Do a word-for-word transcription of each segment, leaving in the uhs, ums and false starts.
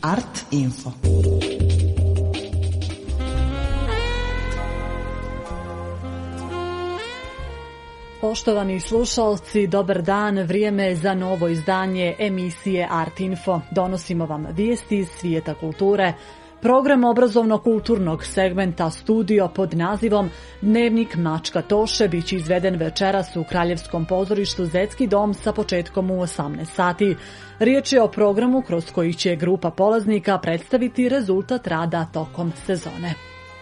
Art Info. Poštovani slušalci, dobar dan, vrijeme je za novo izdanje emisije Art Info. Donosimo vam vijesti iz svijeta kulture. Program obrazovno-kulturnog segmenta Studio pod nazivom Dnevnik Mačka Toše biće izveden večeras u Kraljevskom pozorištu Zetski dom sa početkom u osamnaest sati. Riječ je o programu kroz koji će grupa polaznika predstaviti rezultat rada tokom sezone.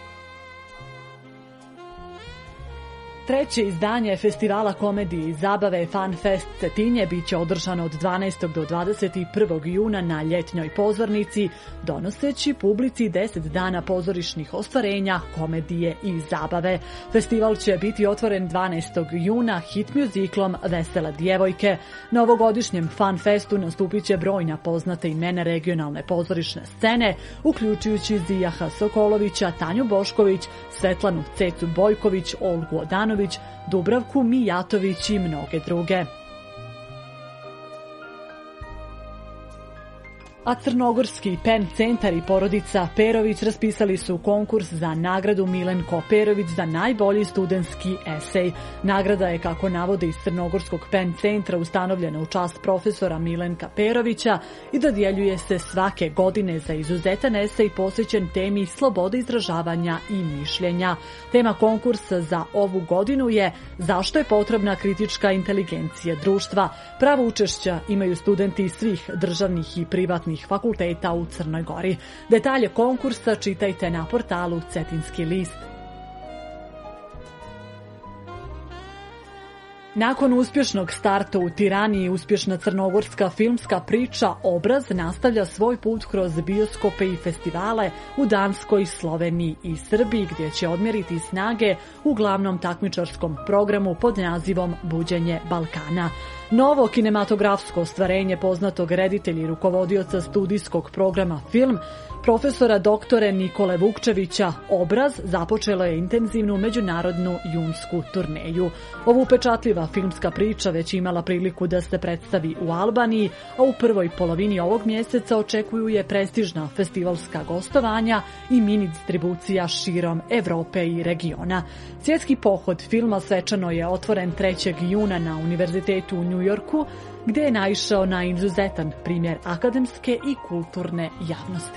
Treće izdanje festivala komedije i zabave Fun Fest Cetinje biće održano od dvanaestog do dvadeset prvog juna na ljetnjoj pozornici, donoseći publici deset dana pozorišnih ostvarenja, komedije i zabave. Festival će biti otvoren dvanaestog juna hit muziklom Vesele djevojke. Na ovogodišnjem Fun Festu nastupit će brojna poznata imena regionalne pozorišne scene, uključujući Zijaha Sokolovića, Tanju Bošković, Svetlanu Cecu Bojković, Olgu Odanović, Dubravku Mijatović i mnoge druge. A Crnogorski Pen centar i porodica Perović raspisali su konkurs za nagradu Milenko Perović za najbolji studentski esej. Nagrada je, kako navode iz Crnogorskog Pen centra, ustanovljena u čast profesora Milenka Perovića i dodjeljuje se svake godine za izuzetan esej posvećen temi slobode izražavanja i mišljenja. Tema konkursa za ovu godinu je zašto je potrebna kritička inteligencija društva. Pravo učešća imaju studenti svih državnih i privatnih fakulteta u Crnoj Gori. Detalje konkursa čitajte na portalu Cetinski list. Nakon uspješnog starta u Tirani, uspješna crnogorska filmska priča Obraz nastavlja svoj put kroz bioskope i festivale u Danskoj, Sloveniji i Srbiji, gdje će odmjeriti snage u glavnom takmičarskom programu pod nazivom Buđenje Balkana. Novo kinematografsko ostvarenje poznatog reditelja i rukovodioca studijskog programa Film, profesora doktore Nikole Vukčevića, Obraz, započelo je intenzivnu međunarodnu junsku turneju. Ovu upečatljiva filmska priča već imala priliku da se predstavi u Albaniji, a u prvoj polovini ovog mjeseca očekuju je prestižna festivalska gostovanja i mini distribucija širom Evrope i regiona. Svjetski pohod filma svečano je otvoren trećeg juna na Univerzitetu u New Yorku, gdje je naišao na izuzetan primjer akademske i kulturne javnosti.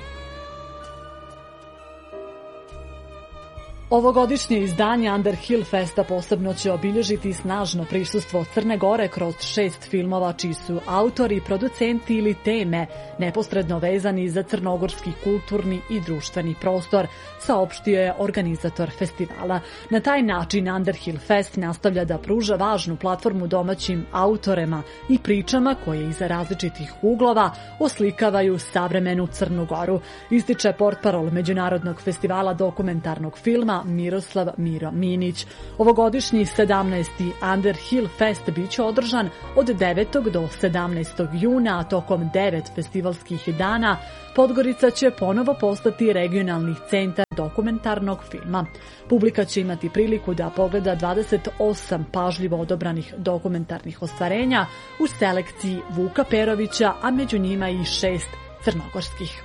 Ovogodišnje izdanje Underhill Festa posebno će obilježiti snažno prisustvo Crne Gore kroz šest filmova čiji su autori, producenti ili teme neposredno vezani za crnogorski kulturni i društveni prostor, saopštio je organizator festivala. Na taj način Underhill Fest nastavlja da pruža važnu platformu domaćim autorima i pričama koje iz različitih uglova oslikavaju savremenu Crnu Goru, ističe portparol Međunarodnog festivala dokumentarnog filma Miroslav Miro Minić. Ovogodišnji sedamnaesti Underhill Fest biće održan od devetog do sedamnaestog juna, a tokom devet festivalskih dana Podgorica će ponovo postati regionalni centar dokumentarnog filma. Publika će imati priliku da pogleda dvadeset osam pažljivo odobranih dokumentarnih ostvarenja u selekciji Vuka Perovića, a među njima i šest crnogorskih.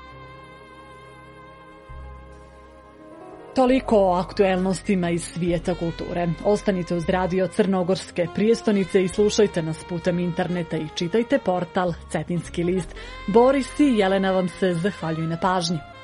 Toliko o aktuelnostima iz svijeta kulture. Ostanite uz radio Crnogorske prijestonice i slušajte nas putem interneta i čitajte portal Cetinski list. Boris i Jelena vam se zahvaljuju na pažnji.